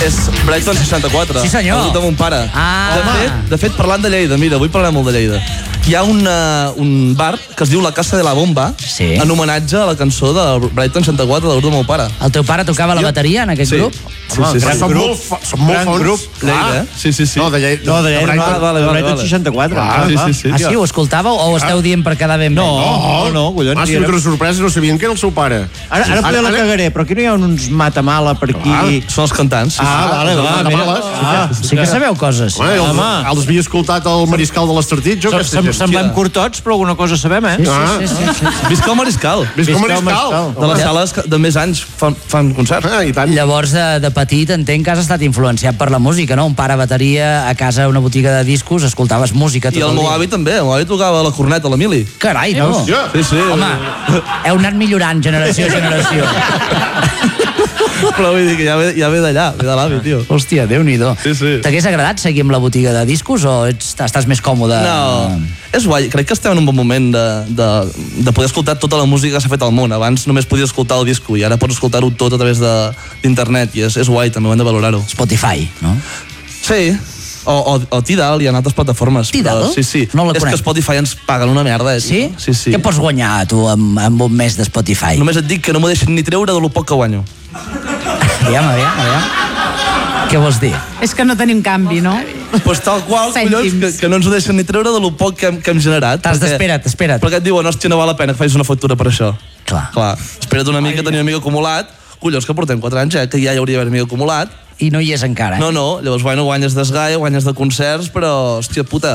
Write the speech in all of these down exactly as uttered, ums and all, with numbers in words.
És Brighton seixanta-quatre. Sí, senyor. El grup de mon pare. Ah, de, fet, de fet, parlant de Lleida, mira, vull parlar molt de Lleida. Hi ha una, un bar que es diu La Casa de la Bomba, sí, en homenatge a la cançó de Brighton seixanta-quatre del grup de mon pare. El teu pare tocava la bateria en aquest sí. grup? Sí, sí, sí. Gran Són grup. molt, fa, són molt fons. Grup. Lleida, eh? Sí, sí, sí. No, de Lleida. No, de Lleida. Brighton, ah, vale, vale, Brighton vale. seixanta-quatre. Ah, sí, sí, sí. Ah, sí, ho escoltàveu o ho esteu dient per quedar ben bé? No, no, no, collons. Ah, si una sorpresa, no sabien que era el seu pare. Ara, ara poder la cagaré, però aquí no hi ha uns matamala per aquí. Ah, són els cantants. Sí, Ah, sí. vale, va, mira. Ah, sí que sabeu coses. Home, els, Home. els havia escoltat el mariscal de l'Estartit, jo, aquesta gent. Semblem curtots, però alguna cosa sabem, eh? Sí, sí, sí, sí, sí. Visca el Mariscal. Visca el Visca el mariscal. De les sales que de més anys fan, fan concerts. Ah, i tant. Llavors, de, de petit, entenc que has estat influenciat per la música, no? Un pare bateria, a casa una botiga de discos, escoltaves música tot I el el meu dia. avi també. El meu avi tocava la corneta, l'Emili. Carai, no? Hòstia. Sí, sí. Home, heu anat millorant generació a generació. Però vull dir que ja ve, ja ve d'allà, ve de l'avi, tio. Hòstia, Déu-n'hi-do. Sí, sí. T'hagués agradat seguir amb la botiga de discos o ets, estàs més còmode? No, és guai. Crec que estem en un bon moment de, de, de poder escoltar tota la música que s'ha fet al món. Abans només podies escoltar el disco i ara pots escoltar-ho tot a través d'internet i és, és guai, també ho hem de valorar-ho. Spotify, no? Sí, o, o, o Tidal, hi ha altres plataformes. Tidal? Però, sí, sí. No la és conec. que Spotify ens paguen una merda. Eh, Sí? Sí, sí. Què pots guanyar, tu, amb, amb un mes de Spotify? Només et dic que no m'ho deixen ni treure de lo poc que guanyo. Aviam, aviam, aviam. Què vols dir? És que no tenim canvi, no? Pues tal qual, Cèntims. collons, que, que no ens ho deixen ni treure de lo poc que hem, que hem generat. T'has perquè- d'espera't, espera't. Perquè et diuen, hòstia, no val la pena que facis una factura per això. Clar. Clar, espera't una mica, tenir una mica acumulat. Collons, que portem quatre anys, eh, que ja hi hauria d'haver una mica acumulat. I no hi és encara, eh? No, no, llavors, bueno, guanyes d'esgai, guanyes de concerts, però, hòstia, puta.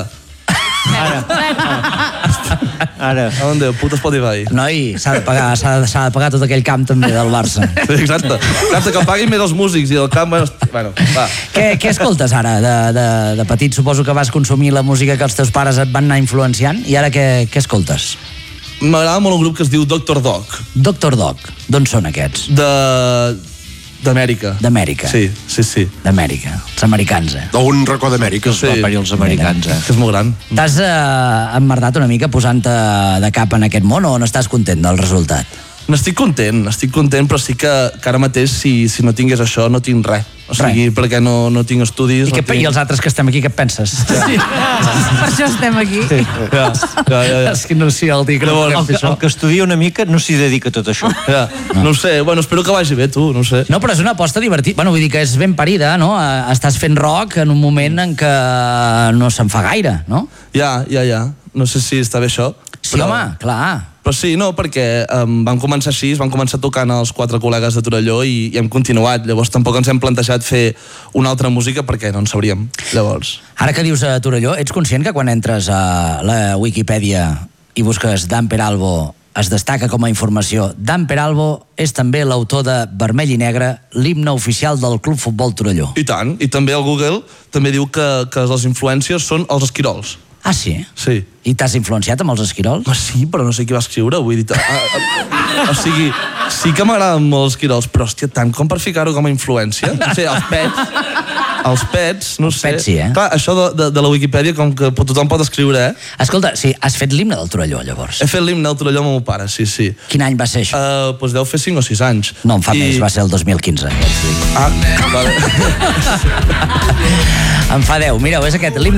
Ara. A on Déu, puta Spotify. Noi, s'ha de pagar, s'ha de, s'ha de pagar tot aquell camp també del Barça. Sí, exacte. Exacte, que pagui més els músics i el camp, bueno, bueno va. Què, què escoltes ara? De, de, de petit suposo que vas consumir la música que els teus pares et van anar influenciant i ara què, què escoltes? M'agrada molt un grup que es diu Doctor Dog, Doctor Dog. D'on són aquests? de... d'Amèrica. D'Amèrica. Sí, sí, sí. D'Amèrica. Els americans, eh? D'un racó d'Amèrica. Sí. Va parir els americans, eh? Que és molt gran. T'has eh, emmerdat una mica posant-te de cap en aquest món o no estàs content del resultat? N'estic content, estic content, però sí que, que ara mateix, si, si no tingués això, no tinc res. O sigui, Res. perquè no, no tinc estudis... I, no què, tinc... I els altres que estem aquí, què et penses? Sí. Per això estem aquí. Sí. Ja, ja, ja, ja. És que no sé el dia que no Llavors, puguem El fer que, això. el que estudia una mica no s'hi dedica a tot això. Ja. No. no ho sé, bueno, espero que vagi bé, tu, no ho sé. No, però és una aposta divertida. Bueno, vull dir que és ben parida, no? Eh, Estàs fent rock en un moment en què no se'n fa gaire, no? Ja, ja, ja. No sé si està bé això. Sí, home, clar. Però sí, no, perquè um, vam començar així, vam començar tocant els quatre col·legues de Torelló i, i hem continuat. Llavors tampoc ens hem plantejat fer una altra música perquè no en sabríem. Llavors... Ara que dius a Torelló, ets conscient que quan entres a la Wikipedia i busques Dan Peralbo es destaca com a informació Dan Peralbo és també l'autor de Vermell i Negre, l'himne oficial del Club Futbol Torelló. I tant, i també el Google també diu que, que les influències són els esquirols. Ah, sí? Sí. I t'has influenciat amb els esquirols? Home, sí, però no sé qui va escriure, vull dir... A, a, o sigui, sí que m'agraden molt els esquirols, però, hòstia, tant com per ficar-ho com a influència. No sé, els pets... Els pets, no Els sé... pets sí, eh? Clar, això de, de, de la Wikipedia, com que tothom pot escriure, eh? Escolta, sí, has fet l'himne del Torelló, llavors. He fet l'himne del Torelló amb el meu pare, sí, sí. Quin any va ser això? Uh, doncs deu fer cinc o sis anys. No, em fa I... més, va ser el dos mil quinze. Ja et dic. Ah, vale. Em fa deu. Mireu, és aquest, l'himne